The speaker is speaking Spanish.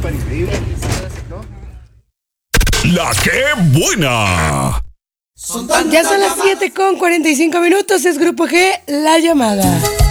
La que buena. Ya son las 7:45 minutos. Es Grupo G, La Llamada.